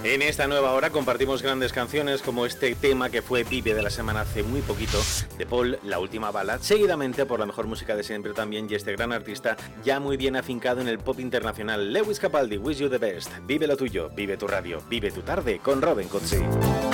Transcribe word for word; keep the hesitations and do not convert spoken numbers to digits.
En esta nueva hora compartimos grandes canciones como este tema que fue Vive de la semana hace muy poquito, de Paul, La Última Bala, seguidamente por la mejor música de siempre también y este gran artista ya muy bien afincado en el pop internacional, Lewis Capaldi, Wish You the Best. Vive lo tuyo, vive tu radio, vive tu tarde con Robin Cozzi.